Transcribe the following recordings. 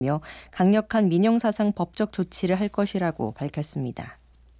강력한 민형사상 법적 조치를 할 것이라고 밝혔습니다.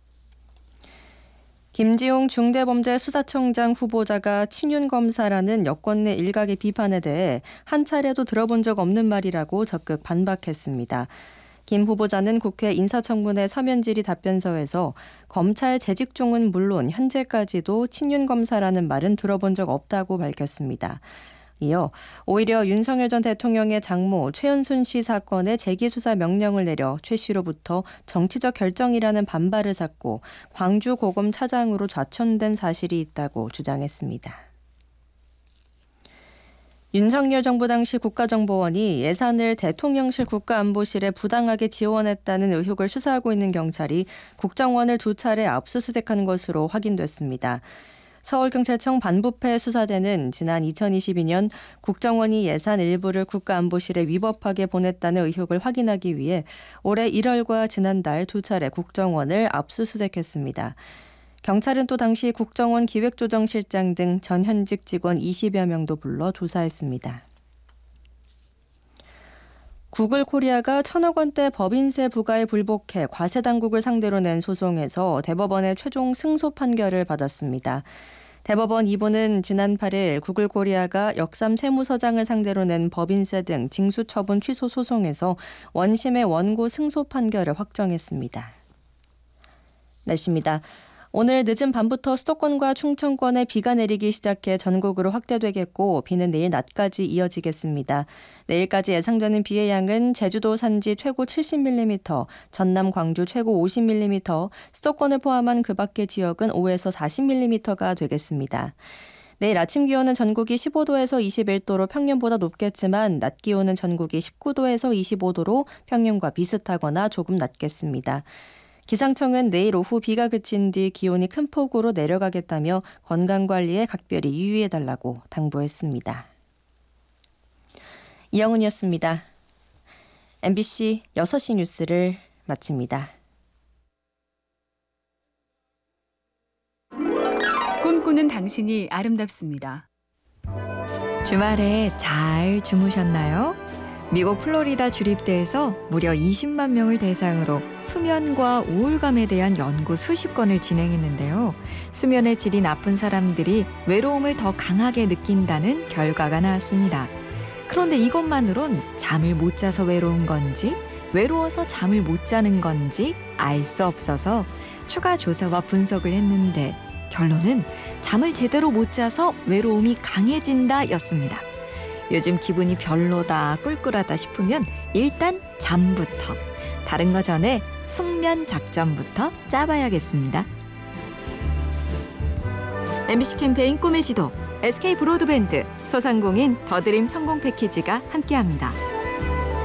김지용 중대범죄수사청장 후보자가 친윤검사라는 여권 내 일각의 비판에 대해 한 차례도 들어본 적 없는 말이라고 적극 반박했습니다. 김 후보자는 국회 인사청문회 서면 질의 답변서에서 검찰 재직 중은 물론 현재까지도 친윤검사라는 말은 들어본 적 없다고 밝혔습니다. 이어 오히려 윤석열 전 대통령의 장모 최은순 씨 사건의 재기수사 명령을 내려 최 씨로부터 정치적 결정이라는 반발을 샀고 광주고검 차장으로 좌천된 사실이 있다고 주장했습니다. 윤석열 정부 당시 국가정보원이 예산을 대통령실 국가안보실에 부당하게 지원했다는 의혹을 수사하고 있는 경찰이 국정원을 2차례 압수수색한 것으로 확인됐습니다. 서울경찰청 반부패 수사대는 지난 2022년 국정원이 예산 일부를 국가안보실에 위법하게 보냈다는 의혹을 확인하기 위해 올해 1월과 지난달 2차례 국정원을 압수수색했습니다. 경찰은 또 당시 국정원 기획조정실장 등 전현직 직원 20여 명도 불러 조사했습니다. 구글코리아가 1,000억 원대 법인세 부과에 불복해 과세당국을 상대로 낸 소송에서 대법원의 최종 승소 판결을 받았습니다. 대법원 2부는 지난 8일 구글코리아가 역삼 세무서장을 상대로 낸 법인세 등 징수처분 취소 소송에서 원심의 원고 승소 판결을 확정했습니다. 날씨입니다. 오늘 늦은 밤부터 수도권과 충청권에 비가 내리기 시작해 전국으로 확대되겠고 비는 내일 낮까지 이어지겠습니다. 내일까지 예상되는 비의 양은 제주도 산지 최고 70mm, 전남 광주 최고 50mm, 수도권을 포함한 그 밖의 지역은 5에서 40mm가 되겠습니다. 내일 아침 기온은 전국이 15도에서 21도로 평년보다 높겠지만 낮 기온은 전국이 19도에서 25도로 평년과 비슷하거나 조금 낮겠습니다. 기상청은 내일 오후 비가 그친 뒤 기온이 큰 폭으로 내려가겠다며 건강관리에 각별히 유의해달라고 당부했습니다. 이영은이었습니다. MBC 6시 뉴스를 마칩니다. 꿈꾸는 당신이 아름답습니다. 주말에 잘 주무셨나요? 미국 플로리다 주립대에서 무려 20만 명을 대상으로 수면과 우울감에 대한 연구 수십 건을 진행했는데요. 수면의 질이 나쁜 사람들이 외로움을 더 강하게 느낀다는 결과가 나왔습니다. 그런데 이것만으론 잠을 못 자서 외로운 건지 외로워서 잠을 못 자는 건지 알 수 없어서 추가 조사와 분석을 했는데 결론은 잠을 제대로 못 자서 외로움이 강해진다였습니다. 요즘 기분이 별로다, 꿀꿀하다 싶으면 일단 잠부터, 다른 거 전에 숙면 작전부터 짜봐야겠습니다. MBC 캠페인 꿈의 지도, SK 브로드밴드, 소상공인 더드림 성공 패키지가 함께합니다.